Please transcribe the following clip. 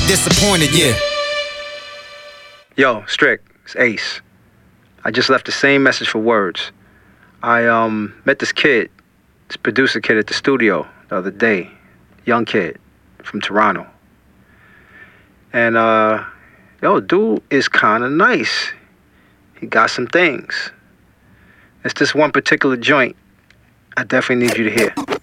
disappointed, yeah. Yo, Strick, it's Ace. I just left the same message for words. I met this kid, this producer kid at the studio the other day. Young kid from Toronto. And yo, dude is kinda nice. He got some things. It's this one particular joint I definitely need you to hear.